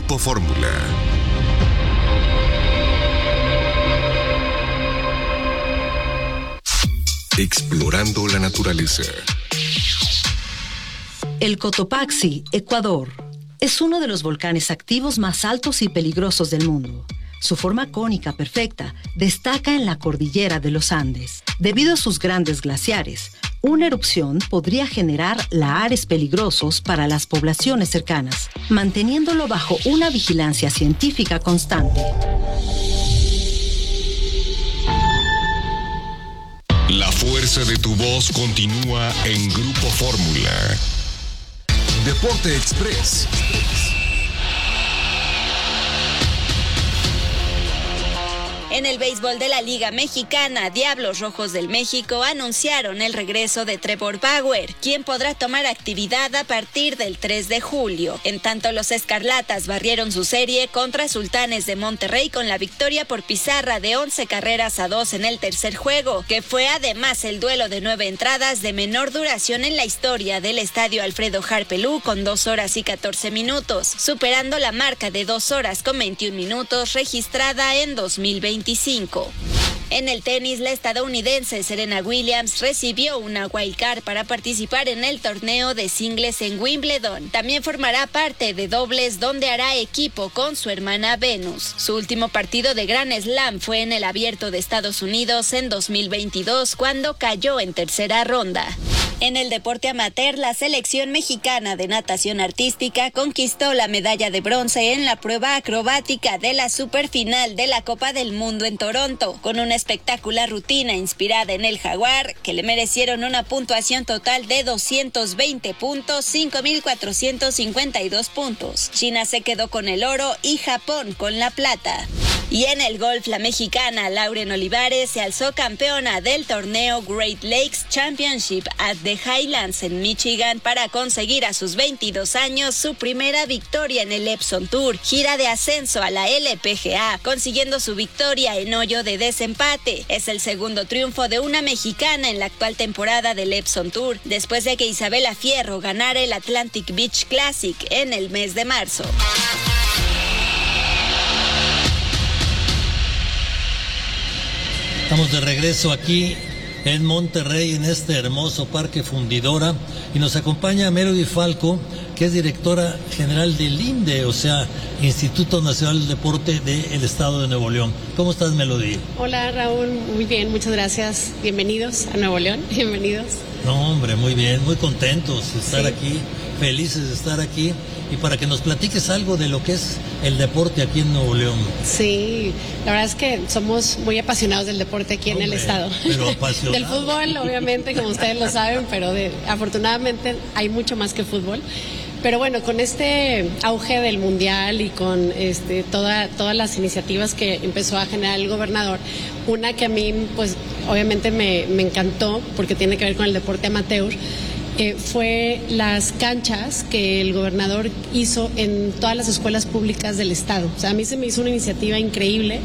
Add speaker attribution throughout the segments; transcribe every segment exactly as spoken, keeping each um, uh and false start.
Speaker 1: Grupo Fórmula. Explorando la naturaleza.
Speaker 2: El Cotopaxi, Ecuador, es uno de los volcanes activos más altos y peligrosos del mundo. Su forma cónica perfecta destaca en la cordillera de los Andes. Debido a sus grandes glaciares, una erupción podría generar lahares peligrosos para las poblaciones cercanas, manteniéndolo bajo una vigilancia científica constante.
Speaker 1: La fuerza de tu voz continúa en Grupo Fórmula. Deporte Express.
Speaker 3: En el béisbol de la Liga Mexicana, Diablos Rojos del México anunciaron el regreso de Trevor Bauer, quien podrá tomar actividad a partir del tres de julio. En tanto, los Escarlatas barrieron su serie contra Sultanes de Monterrey con la victoria por pizarra de once carreras a dos en el tercer juego, que fue además el duelo de nueve entradas de menor duración en la historia del Estadio Alfredo Harpelú con dos horas y catorce minutos, superando la marca de dos horas con veintiún minutos registrada en dos mil veinticinco. En el tenis, la estadounidense Serena Williams recibió una wildcard para participar en el torneo de singles en Wimbledon. También formará parte de dobles, donde hará equipo con su hermana Venus. Su último partido de Grand Slam fue en el Abierto de Estados Unidos en dos mil veintidós, cuando cayó en tercera ronda. En el deporte amateur, la selección mexicana de natación artística conquistó la medalla de bronce en la prueba acrobática de la superfinal de la Copa del Mundo en Toronto, con una espectacular rutina inspirada en el jaguar, que le merecieron una puntuación total de doscientos veinte puntos, cinco mil cuatrocientos cincuenta y dos puntos. China se quedó con el oro y Japón con la plata. Y en el golf, la mexicana Lauren Olivares se alzó campeona del torneo Great Lakes Championship at the Highlands en Michigan para conseguir a sus veintidós años su primera victoria en el Epson Tour, gira de ascenso a la L P G A, consiguiendo su victoria en hoyo de desempate. Es el segundo triunfo de una mexicana en la actual temporada del Epson Tour, después de que Isabela Fierro ganara el Atlantic Beach Classic en el mes de marzo.
Speaker 4: Estamos de regreso aquí en Monterrey, en este hermoso Parque Fundidora, y nos acompaña Melody Falco, que es directora general del I N D E, o sea, Instituto Nacional del Deporte del Estado de Nuevo León. ¿Cómo estás, Melody?
Speaker 5: Hola, Raúl, muy bien, muchas gracias. Bienvenidos a Nuevo León, bienvenidos.
Speaker 4: No, hombre, muy bien, muy contentos de estar sí. aquí, felices de estar aquí, y para que nos platiques algo de lo que es el deporte aquí en Nuevo León.
Speaker 5: Sí, la verdad es que somos muy apasionados del deporte aquí Hombre, en el estado.
Speaker 4: Pero apasionados.
Speaker 5: Del fútbol, obviamente, como ustedes lo saben, pero de, afortunadamente hay mucho más que fútbol. Pero bueno, con este auge del mundial y con este, toda, todas las iniciativas que empezó a generar el gobernador, una que a mí, pues, obviamente me, me encantó porque tiene que ver con el deporte amateur, eh, fue las canchas que el gobernador hizo en todas las escuelas públicas del estado. O sea, a mí se me hizo una iniciativa increíble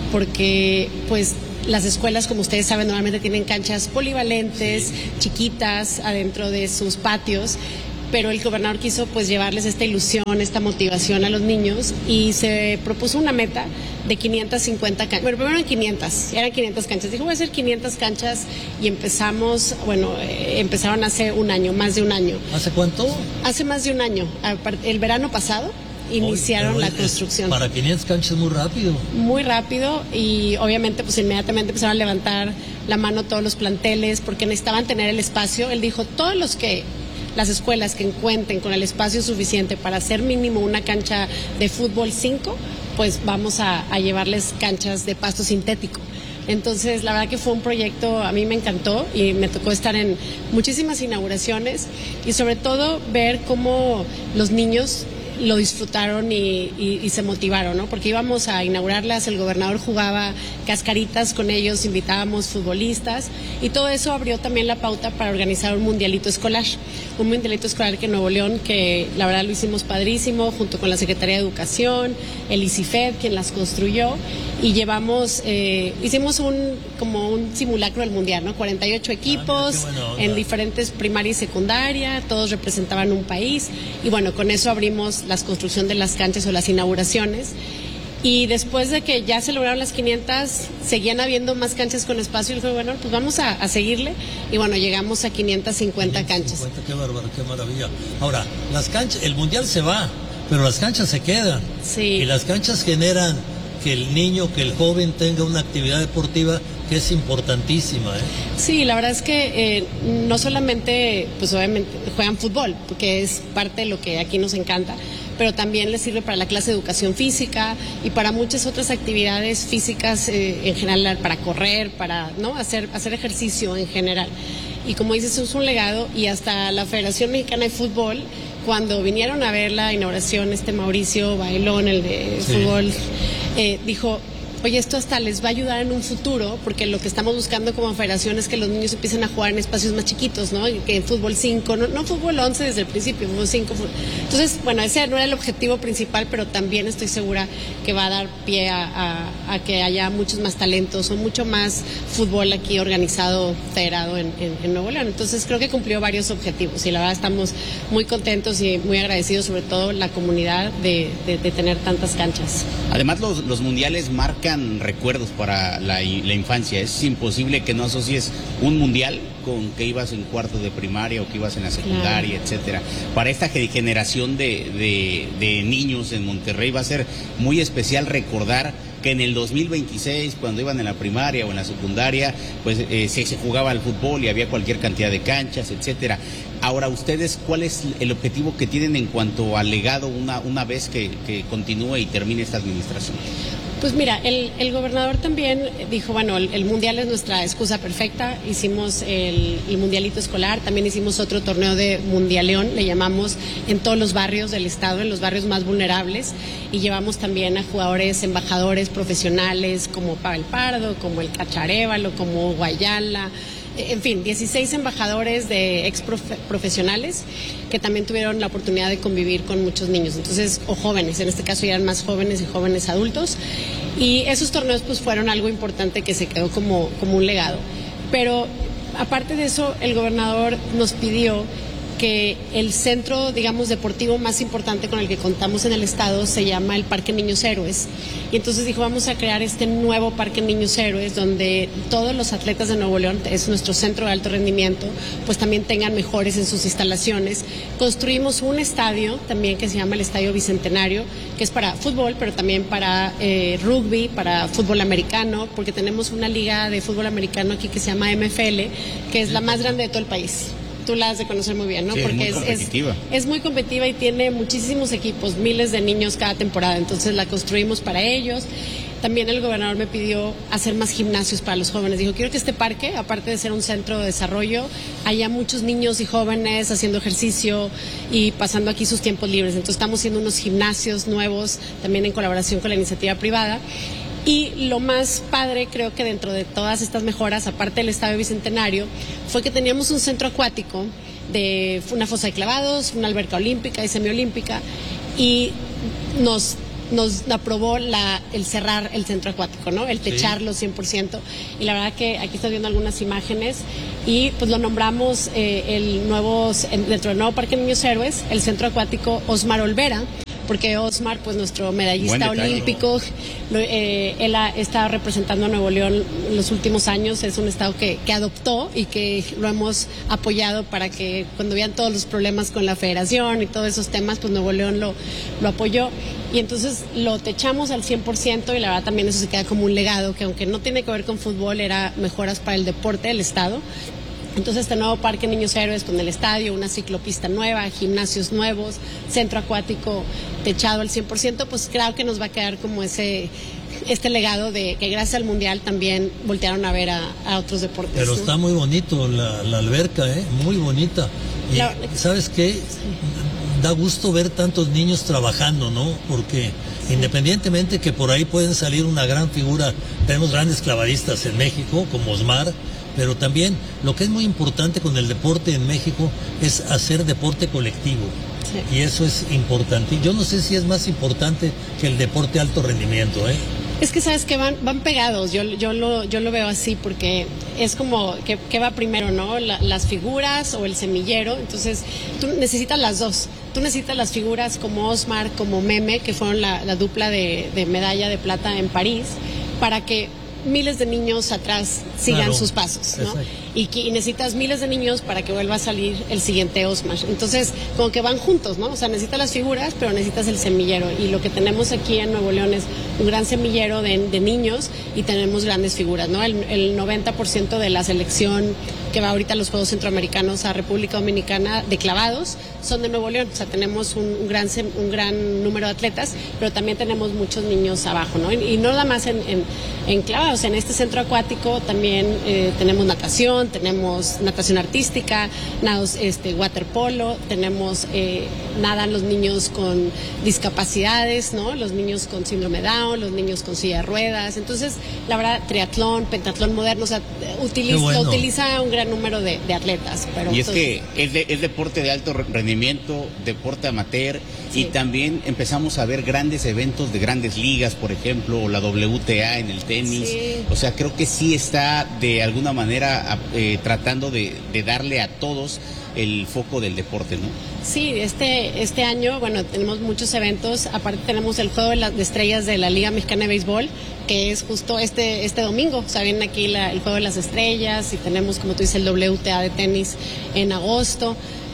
Speaker 5: porque, pues, las escuelas, como ustedes saben, normalmente tienen canchas polivalentes, sí. chiquitas, adentro de sus patios, pero el gobernador quiso pues llevarles esta ilusión, esta motivación a los niños y se propuso una meta de quinientas cincuenta canchas. Bueno, primero eran quinientas, eran quinientas canchas. Dijo, voy a hacer quinientas canchas y empezamos, bueno, eh, empezaron hace un año, más de un año.
Speaker 4: ¿Hace cuánto?
Speaker 5: Hace más de un año, el verano pasado. Iniciaron Oye, la construcción.
Speaker 4: Para quinientas canchas muy rápido.
Speaker 5: Muy rápido y obviamente pues inmediatamente empezaron a levantar la mano todos los planteles porque necesitaban tener el espacio. Él dijo, todos los que, las escuelas que cuenten con el espacio suficiente para hacer mínimo una cancha de fútbol cinco, pues vamos a, a llevarles canchas de pasto sintético. Entonces, la verdad que fue un proyecto, a mí me encantó y me tocó estar en muchísimas inauguraciones y sobre todo ver cómo los niños lo disfrutaron y, y, y se motivaron, ¿no? Porque íbamos a inaugurarlas, el gobernador jugaba cascaritas con ellos, invitábamos futbolistas y todo eso abrió también la pauta para organizar un mundialito escolar, un mundialito escolar que en Nuevo León, que la verdad lo hicimos padrísimo, junto con la Secretaría de Educación, el ICIFED, quien las construyó, y llevamos, eh, hicimos un como un simulacro del mundial, ¿no? cuarenta y ocho equipos en diferentes primaria y secundaria, todos representaban un país y bueno, con eso abrimos las construcción de las canchas o las inauguraciones. Y después de que ya se lograron las quinientas, seguían habiendo más canchas con espacio. Y dije, bueno, pues vamos a, a seguirle. Y bueno, llegamos a quinientas cincuenta canchas.
Speaker 4: Qué bárbaro, qué maravilla. Ahora, las canchas, el mundial se va, pero las canchas se quedan.
Speaker 5: Sí.
Speaker 4: Y las canchas generan que el niño, que el joven tenga una actividad deportiva que es importantísima, ¿eh?
Speaker 5: Sí, la verdad es que eh, no solamente, pues obviamente juegan fútbol, porque es parte de lo que aquí nos encanta, pero también les sirve para la clase de educación física y para muchas otras actividades físicas eh, en general, para correr, para no hacer, hacer ejercicio en general. Y como dices, es un legado, y hasta la Federación Mexicana de Fútbol, cuando vinieron a ver la inauguración, este Mauricio Bailón, el de sí. fútbol, eh, dijo, oye, esto hasta les va a ayudar en un futuro, porque lo que estamos buscando como federación es que los niños empiecen a jugar en espacios más chiquitos, ¿no? Que en fútbol cinco, no, no fútbol once desde el principio, fútbol cinco. Fútbol. Entonces, bueno, ese no era el objetivo principal, pero también estoy segura que va a dar pie a, a, a que haya muchos más talentos o mucho más fútbol aquí organizado, federado en, en, en Nuevo León. Entonces, creo que cumplió varios objetivos y la verdad estamos muy contentos y muy agradecidos, sobre todo la comunidad, de, de, de tener tantas canchas.
Speaker 6: Además, los, los mundiales marcan recuerdos para la, la infancia. Es imposible que no asocies un mundial con que ibas en cuarto de primaria o que ibas en la secundaria, claro. etcétera. Para esta generación de, de, de niños en Monterrey va a ser muy especial recordar que en el dos mil veintiséis, cuando iban en la primaria o en la secundaria, pues eh, se, se jugaba al fútbol y había cualquier cantidad de canchas, etcétera. Ahora, ustedes, ¿cuál es el objetivo que tienen en cuanto al legado una, una vez que, que continúe y termine esta administración?
Speaker 5: Pues mira, el, el gobernador también dijo, bueno, el, el mundial es nuestra excusa perfecta, hicimos el, el mundialito escolar, también hicimos otro torneo de mundialeón, le llamamos, en todos los barrios del estado, en los barrios más vulnerables, y llevamos también a jugadores, embajadores profesionales como Pavel Pardo, como el Cacharévalo, como Guayala, en fin, dieciséis embajadores de ex profe profesionales que también tuvieron la oportunidad de convivir con muchos niños, entonces, o jóvenes, en este caso ya eran más jóvenes y jóvenes adultos, y esos torneos pues fueron algo importante que se quedó como, como un legado. Pero aparte de eso, el gobernador nos pidió que el centro, digamos, deportivo más importante con el que contamos en el estado se llama el Parque Niños Héroes. Y entonces dijo, vamos a crear este nuevo Parque Niños Héroes donde todos los atletas de Nuevo León, es nuestro centro de alto rendimiento, pues también tengan mejores en sus instalaciones. Construimos un estadio también que se llama el Estadio Bicentenario, que es para fútbol, pero también para eh, rugby, para fútbol americano, porque tenemos una liga de fútbol americano aquí que se llama M F L, que es la más grande de todo el país. Tú la has de conocer muy bien, ¿no?
Speaker 6: Sí,
Speaker 5: porque
Speaker 6: es muy competitiva.
Speaker 5: Es, es muy competitiva y tiene muchísimos equipos, miles de niños cada temporada, entonces la construimos para ellos. También el gobernador me pidió hacer más gimnasios para los jóvenes. Dijo, quiero que este parque, aparte de ser un centro de desarrollo, haya muchos niños y jóvenes haciendo ejercicio y pasando aquí sus tiempos libres. Entonces estamos haciendo unos gimnasios nuevos, también en colaboración con la iniciativa privada. Y lo más padre, creo que dentro de todas estas mejoras, aparte del Estadio Bicentenario, fue que teníamos un centro acuático de una fosa de clavados, una alberca olímpica y semiolímpica, y nos, nos aprobó la, el cerrar el centro acuático, ¿no? El techarlo cien por ciento. Y la verdad que aquí estás viendo algunas imágenes y pues lo nombramos eh, el nuevo, dentro del nuevo Parque Niños Héroes, el centro acuático Osmar Olvera, porque Osmar, pues nuestro medallista olímpico, lo, eh, él ha estado representando a Nuevo León en los últimos años, es un estado que, que adoptó y que lo hemos apoyado para que cuando vean todos los problemas con la federación y todos esos temas, pues Nuevo León lo, lo apoyó. Y entonces lo techamos al cien por ciento y la verdad también eso se queda como un legado, que aunque no tiene que ver con fútbol, era mejoras para el deporte del estado. Entonces este nuevo Parque Niños Héroes con el estadio, una ciclopista nueva, gimnasios nuevos, centro acuático techado al cien por ciento, pues creo que nos va a quedar como ese este legado de que gracias al Mundial también voltearon a ver a, a otros deportes.
Speaker 4: Pero
Speaker 5: ¿no?
Speaker 4: Está muy bonito la, la alberca, ¿eh? Muy bonita. Y la... ¿sabes qué? Da gusto ver tantos niños trabajando, ¿no? Porque sí. Independientemente que por ahí pueden salir una gran figura, tenemos grandes clavadistas en México como Osmar, pero también lo que es muy importante con el deporte en México es hacer deporte colectivo. Sí. Y eso es importante. Yo no sé si es más importante que el deporte alto rendimiento, ¿eh?
Speaker 5: Es que sabes que van van pegados, yo yo lo yo lo veo así porque es como que, que va primero, ¿no? La, las figuras o el semillero, entonces tú necesitas las dos. Tú necesitas las figuras como Osmar, como Meme, que fueron la, la dupla de, de medalla de plata en París, para que miles de niños atrás sigan claro, sus pasos, ¿no? Y, y necesitas miles de niños para que vuelva a salir el siguiente Osmar. Entonces, como que van juntos, ¿no? O sea, necesitas las figuras, pero necesitas el semillero. Y lo que tenemos aquí en Nuevo León es un gran semillero de, de niños y tenemos grandes figuras, ¿no? El, el noventa por ciento de la selección que va ahorita a los Juegos Centroamericanos a República Dominicana de clavados son de Nuevo León. O sea, tenemos un, un, gran, un gran número de atletas, pero también tenemos muchos niños abajo, ¿no? Y, y no nada más en, en, en clavados. En este centro acuático también eh, tenemos natación, tenemos natación artística, nados, este, waterpolo, tenemos eh, nadan los niños con discapacidades, ¿no? Los niños con síndrome Down, los niños con silla de ruedas. Entonces, la verdad, triatlón, pentatlón moderno, o sea, utiliza, bueno. lo utiliza un gran número de, de atletas. Pero
Speaker 6: y es entonces, que es, de, es deporte de alto rendimiento, deporte amateur, sí. Y también empezamos a ver grandes eventos de grandes ligas, por ejemplo, la W T A en el tenis. Sí. O sea, creo que sí está de alguna manera eh, tratando de, de darle a todos el foco del deporte, ¿no?
Speaker 5: Sí, este este año, bueno, tenemos muchos eventos. Aparte tenemos el Juego de las de Estrellas de la Liga Mexicana de Béisbol, que es justo este este domingo. O sea, viene aquí la, el Juego de las Estrellas y tenemos, como tú dices, el W T A de tenis en agosto.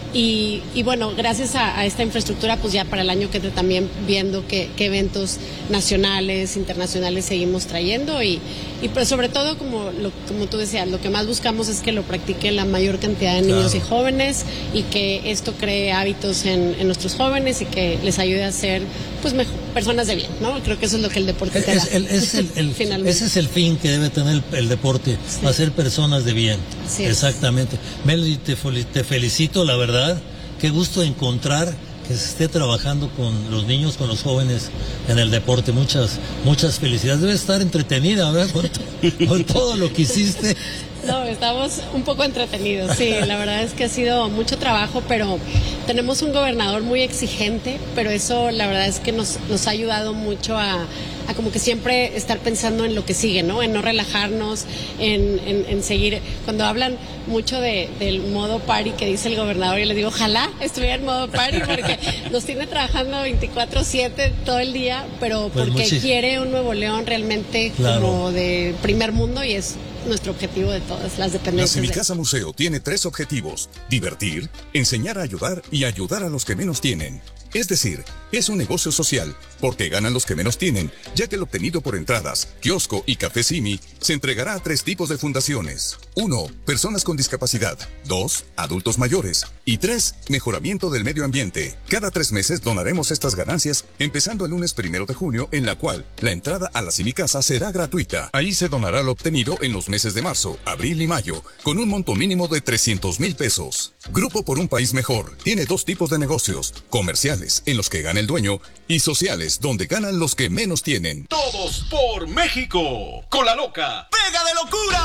Speaker 5: Y, y bueno, gracias a, a esta infraestructura, pues ya para el año que entra también viendo qué, qué eventos nacionales, internacionales seguimos trayendo y, y pues sobre todo, como, lo, como tú decías, lo que más buscamos es que lo practiquen la mayor cantidad de niños claro. y jóvenes y que esto cree hábitos en, en nuestros jóvenes y que les ayude a ser pues mejor, personas de bien, ¿no? Creo que eso es lo que el deporte te da.
Speaker 4: Es el, es el, el, ese es el fin que debe tener el, el deporte, sí. hacer personas de bien. Así Exactamente. Es. Melody, te, te felicito, la verdad. Qué gusto encontrar que se esté trabajando con los niños, con los jóvenes en el deporte. Muchas, muchas felicidades. Debe estar entretenida, ¿verdad? Con, to, con todo lo que hiciste.
Speaker 5: No, estamos un poco entretenidos, sí, la verdad es que ha sido mucho trabajo, pero tenemos un gobernador muy exigente, pero eso la verdad es que nos, nos ha ayudado mucho a, a como que siempre estar pensando en lo que sigue, ¿no? En no relajarnos, en, en, en seguir. Cuando hablan mucho de, del modo party que dice el gobernador, yo le digo, ojalá estuviera en modo party, porque nos tiene trabajando veinticuatro siete todo el día, pero pues porque muchis... quiere un Nuevo León realmente claro. como de primer mundo y es nuestro objetivo de todas las dependencias.
Speaker 1: La Semicasa Museo tiene tres objetivos: divertir, enseñar a ayudar y ayudar a los que menos tienen. Es decir, es un negocio social, porque ganan los que menos tienen, ya que el obtenido por entradas, kiosco y café Simi se entregará a tres tipos de fundaciones. Uno, personas con discapacidad. Dos, adultos mayores. Y tres, mejoramiento del medio ambiente. Cada tres meses donaremos estas ganancias, empezando el lunes primero de junio, en la cual la entrada a la Semicasa será gratuita. Ahí se donará lo obtenido en los meses de marzo, abril y mayo, con un monto mínimo de trescientos mil pesos. Grupo por un País Mejor tiene dos tipos de negocios: comerciales, en los que gana el dueño, y sociales, donde ganan los que menos tienen.
Speaker 7: Todos por México, con la loca Pega de Locura.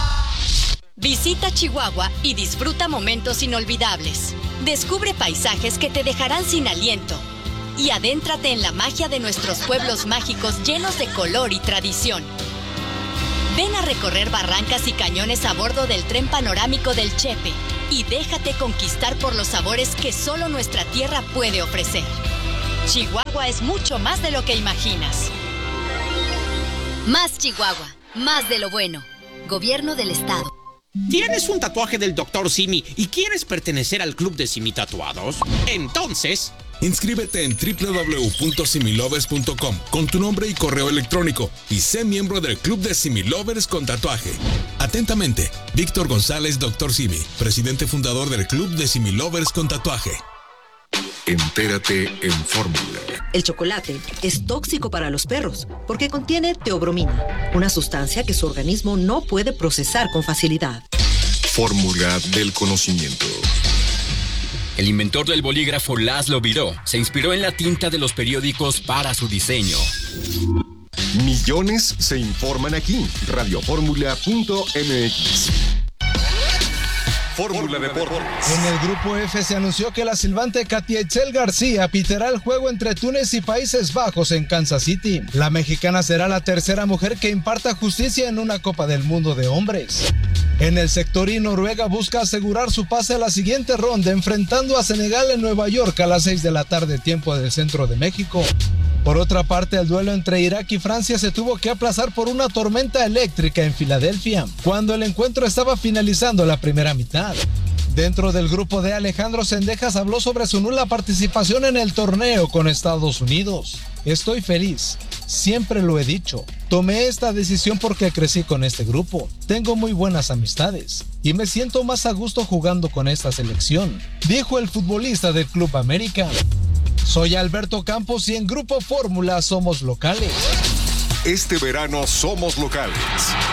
Speaker 8: Visita Chihuahua y disfruta momentos inolvidables. Descubre paisajes que te dejarán sin aliento y adéntrate en la magia de nuestros pueblos mágicos llenos de color y tradición. Ven a recorrer barrancas y cañones a bordo del tren panorámico del Chepe y déjate conquistar por los sabores que solo nuestra tierra puede ofrecer. Chihuahua es mucho más de lo que imaginas. Más Chihuahua, más de lo bueno. Gobierno del Estado.
Speaker 9: ¿Tienes un tatuaje del doctor Simi y quieres pertenecer al club de Simi Tatuados? Entonces...
Speaker 1: inscríbete en doble u doble u doble u punto similovers punto com con tu nombre y correo electrónico y sé miembro del club de Similovers con tatuaje. Atentamente, Víctor González, doctor Simi, presidente fundador del club de Similovers con tatuaje. Entérate en Fórmula.
Speaker 2: El chocolate es tóxico para los perros porque contiene teobromina, una sustancia que su organismo no puede procesar con facilidad.
Speaker 1: Fórmula del conocimiento.
Speaker 10: El inventor del bolígrafo Laszlo Biró se inspiró en la tinta de los periódicos para su diseño.
Speaker 1: Millones se informan aquí. radioformula punto m x.
Speaker 11: Fórmula Deportes.
Speaker 12: En el grupo F se anunció que la silbante Katia Itzel García pitará el juego entre Túnez y Países Bajos en Kansas City. La mexicana será la tercera mujer que imparta justicia en una Copa del Mundo de hombres. En el sector I, Noruega busca asegurar su pase a la siguiente ronda, enfrentando a Senegal en Nueva York a las seis de la tarde, tiempo del centro de México. Por otra parte, el duelo entre Irak y Francia se tuvo que aplazar por una tormenta eléctrica en Filadelfia, cuando el encuentro estaba finalizando la primera mitad. Dentro del grupo D, Alejandro Sendejas habló sobre su nula participación en el torneo con Estados Unidos. Estoy feliz, siempre lo he dicho. Tomé esta decisión porque crecí con este grupo. Tengo muy buenas amistades y me siento más a gusto jugando con esta selección, dijo el futbolista del Club América. Soy Alberto Campos y en Grupo Fórmula somos locales.
Speaker 11: Este verano somos locales.